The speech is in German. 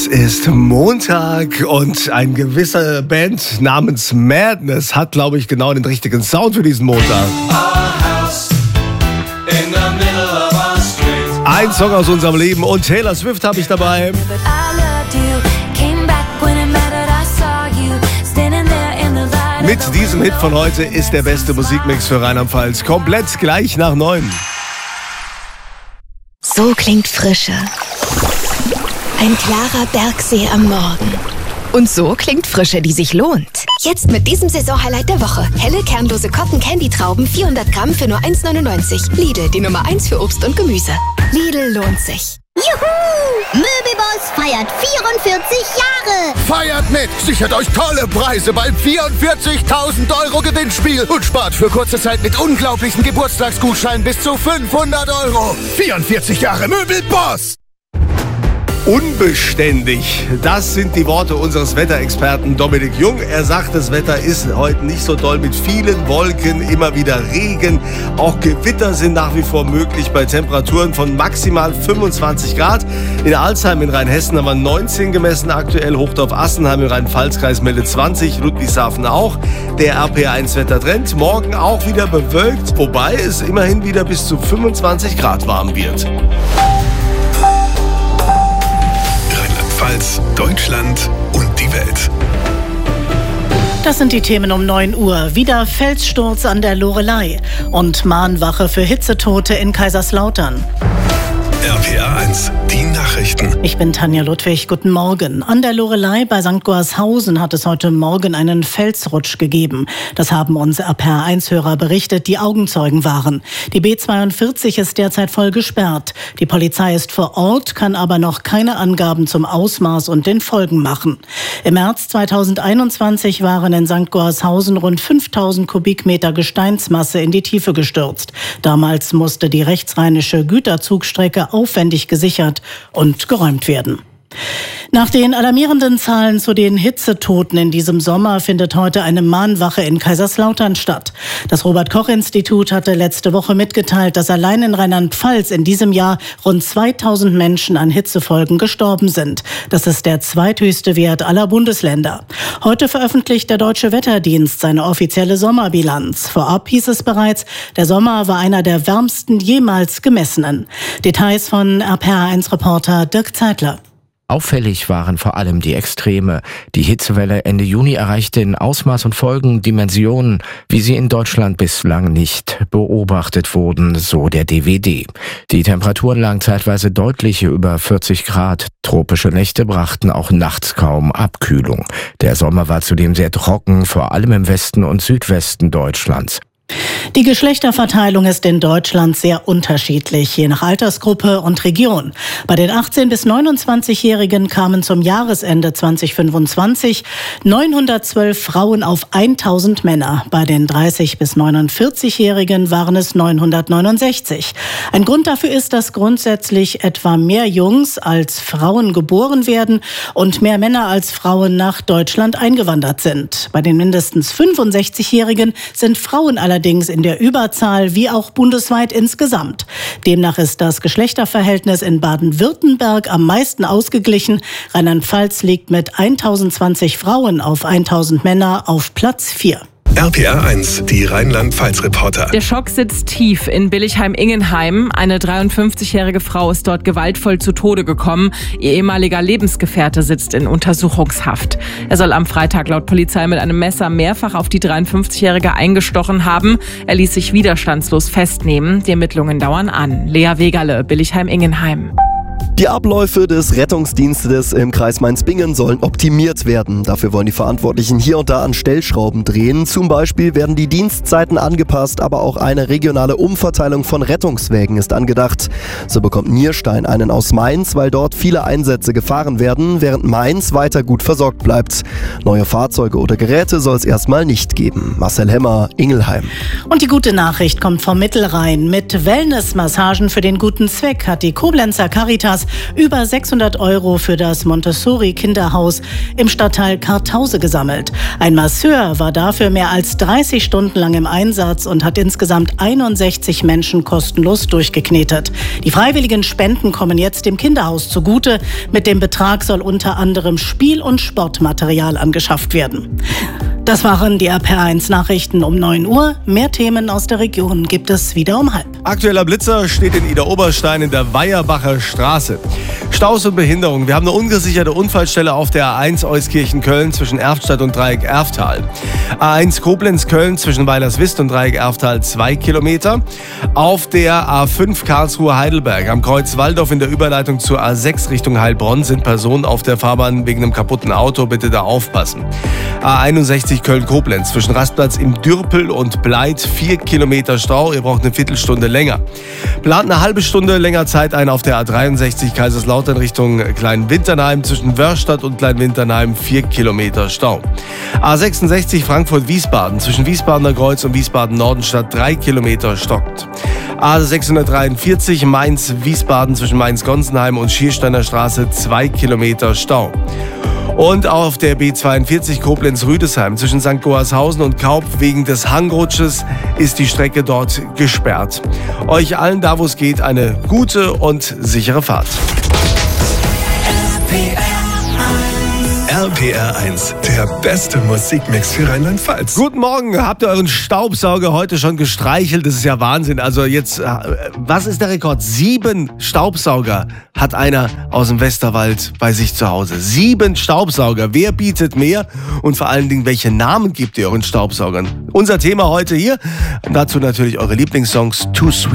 Es ist Montag und eine gewisse Band namens Madness hat, glaube ich, genau den richtigen Sound für diesen Montag. Ein Song aus unserem Leben und Taylor Swift habe ich dabei. Mit diesem Hit von heute ist der beste Musikmix für Rheinland-Pfalz komplett gleich nach 9. So klingt Frische. Ein klarer Bergsee am Morgen. Und so klingt Frische, die sich lohnt. Jetzt mit diesem Saisonhighlight der Woche. Helle, kernlose Cotton-Candy-Trauben, 400 Gramm für nur 1,99. Lidl, die Nummer 1 für Obst und Gemüse. Lidl lohnt sich. Juhu! Möbelboss feiert 44 Jahre! Feiert mit! Sichert euch tolle Preise beim 44.000 € Gewinnspiel und spart für kurze Zeit mit unglaublichen Geburtstagsgutscheinen bis zu 500 €. 44 Jahre Möbelboss! Unbeständig, das sind die Worte unseres Wetterexperten Dominik Jung. Er sagt, das Wetter ist heute nicht so doll mit vielen Wolken, immer wieder Regen. Auch Gewitter sind nach wie vor möglich bei Temperaturen von maximal 25 Grad. In Alzheim in Rheinhessen haben wir 19 gemessen aktuell. Hochdorf-Assenheim im Rhein-Pfalz-Kreis meldet 20, Ludwigshafen auch. Der RPR1-Wettertrend morgen auch wieder bewölkt, wobei es immerhin wieder bis zu 25 Grad warm wird. Deutschland und die Welt. Das sind die Themen um 9 Uhr. Wieder Felssturz an der Loreley und Mahnwache für Hitzetote in Kaiserslautern. RPR 1, die Nachrichten. Ich bin Tanja Ludwig, guten Morgen. An der Loreley bei St. Gorshausen hat es heute Morgen einen Felsrutsch gegeben. Das haben uns RPR 1-Hörer berichtet, die Augenzeugen waren. Die B42 ist derzeit voll gesperrt. Die Polizei ist vor Ort, kann aber noch keine Angaben zum Ausmaß und den Folgen machen. Im März 2021 waren in St. Gorshausen rund 5000 Kubikmeter Gesteinsmasse in die Tiefe gestürzt. Damals musste die rechtsrheinische Güterzugstrecke aufwendig gesichert und geräumt werden. Nach den alarmierenden Zahlen zu den Hitzetoten in diesem Sommer findet heute eine Mahnwache in Kaiserslautern statt. Das Robert-Koch-Institut hatte letzte Woche mitgeteilt, dass allein in Rheinland-Pfalz in diesem Jahr rund 2000 Menschen an Hitzefolgen gestorben sind. Das ist der zweithöchste Wert aller Bundesländer. Heute veröffentlicht der Deutsche Wetterdienst seine offizielle Sommerbilanz. Vorab hieß es bereits, der Sommer war einer der wärmsten jemals gemessenen. Details von RPR1-Reporter Dirk Zeitler. Auffällig waren vor allem die Extreme. Die Hitzewelle Ende Juni erreichte in Ausmaß und Folgen Dimensionen, wie sie in Deutschland bislang nicht beobachtet wurden, so der DWD. Die Temperaturen lagen zeitweise deutlich über 40 Grad. Tropische Nächte brachten auch nachts kaum Abkühlung. Der Sommer war zudem sehr trocken, vor allem im Westen und Südwesten Deutschlands. Die Geschlechterverteilung ist in Deutschland sehr unterschiedlich, je nach Altersgruppe und Region. Bei den 18- bis 29-Jährigen kamen zum Jahresende 2025 912 Frauen auf 1000 Männer. Bei den 30- bis 49-Jährigen waren es 969. Ein Grund dafür ist, dass grundsätzlich etwa mehr Jungs als Frauen geboren werden und mehr Männer als Frauen nach Deutschland eingewandert sind. Bei den mindestens 65-Jährigen sind Frauen allerdings in der Überzahl wie auch bundesweit insgesamt. Demnach ist das Geschlechterverhältnis in Baden-Württemberg am meisten ausgeglichen. Rheinland-Pfalz liegt mit 1020 Frauen auf 1000 Männer auf Platz 4. RPR 1, die Rheinland-Pfalz-Reporter. Der Schock sitzt tief in Billigheim-Ingenheim. Eine 53-jährige Frau ist dort gewaltvoll zu Tode gekommen. Ihr ehemaliger Lebensgefährte sitzt in Untersuchungshaft. Er soll am Freitag laut Polizei mit einem Messer mehrfach auf die 53-jährige eingestochen haben. Er ließ sich widerstandslos festnehmen. Die Ermittlungen dauern an. Lea Wegerle, Billigheim-Ingenheim. Die Abläufe des Rettungsdienstes im Kreis Mainz-Bingen sollen optimiert werden. Dafür wollen die Verantwortlichen hier und da an Stellschrauben drehen. Zum Beispiel werden die Dienstzeiten angepasst, aber auch eine regionale Umverteilung von Rettungswägen ist angedacht. So bekommt Nierstein einen aus Mainz, weil dort viele Einsätze gefahren werden, während Mainz weiter gut versorgt bleibt. Neue Fahrzeuge oder Geräte soll es erstmal nicht geben. Marcel Hemmer, Ingelheim. Und die gute Nachricht kommt vom Mittelrhein. Mit Wellnessmassagen für den guten Zweck hat die Koblenzer Caritas Thomas über 600 € für das Montessori-Kinderhaus im Stadtteil Karthause gesammelt. Ein Masseur war dafür mehr als 30 Stunden lang im Einsatz und hat insgesamt 61 Menschen kostenlos durchgeknetet. Die freiwilligen Spenden kommen jetzt dem Kinderhaus zugute. Mit dem Betrag soll unter anderem Spiel- und Sportmaterial angeschafft werden. Das waren die RPR1 Nachrichten um 9 Uhr. Mehr Themen aus der Region gibt es wieder um 12:30. Aktueller Blitzer steht in Idar-Oberstein in der Weierbacher Straße. Staus und Behinderung. Wir haben eine ungesicherte Unfallstelle auf der A1 Euskirchen-Köln zwischen Erftstadt und Dreieck Erftal. A1 Koblenz-Köln zwischen Weilerswist und Dreieck Erftal 2 Kilometer. Auf der A5 Karlsruhe-Heidelberg am Kreuz Walldorf in der Überleitung zur A6 Richtung Heilbronn sind Personen auf der Fahrbahn wegen einem kaputten Auto. Bitte da aufpassen. A61 Köln-Koblenz zwischen Rastplatz im Dürpel und Bleit 4 Kilometer Stau. Ihr braucht eine Viertelstunde länger. Plant eine halbe Stunde länger Zeit ein auf der A63 Kaiserslautern Richtung Kleinwinternheim zwischen Wörstadt und Kleinwinternheim 4 Kilometer Stau. A66 Frankfurt-Wiesbaden zwischen Wiesbadener Kreuz und Wiesbaden-Nordenstadt 3 Kilometer stockt. A643 Mainz-Wiesbaden zwischen Mainz-Gonsenheim und Schiersteiner Straße 2 Kilometer Stau. Und auf der B42 Koblenz-Rüdesheim zwischen St. Goarshausen und Kaup wegen des Hangrutsches ist die Strecke dort gesperrt. Euch allen da, wo es geht, eine gute und sichere Fahrt. RPR1, der beste Musikmix für Rheinland-Pfalz. Guten Morgen, habt ihr euren Staubsauger heute schon gestreichelt? Das ist ja Wahnsinn. Also jetzt, was ist der Rekord? 7 Staubsauger hat einer aus dem Westerwald bei sich zu Hause. 7 Staubsauger. Wer bietet mehr? Und vor allen Dingen, welche Namen gibt ihr euren Staubsaugern? Unser Thema heute hier. Und dazu natürlich eure Lieblingssongs Too Sweet.